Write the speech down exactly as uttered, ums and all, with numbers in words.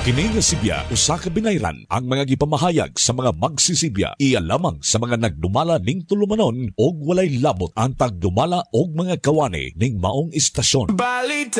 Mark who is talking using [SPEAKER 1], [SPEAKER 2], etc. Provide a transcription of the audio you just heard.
[SPEAKER 1] Kini nga Sibya usa ka binayran ang mga gipamahayag sa mga magsisibya iya lamang sa mga nagdumala ning tulumanon og walay labot ang pagdumala og mga kawani ning maong istasyon. Balita